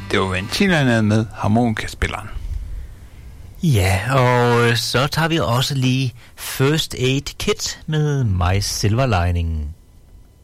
Det var ventilerne med harmonikaspilleren. Ja, og så tager vi også lige First Aid Kit med My Silver Lining.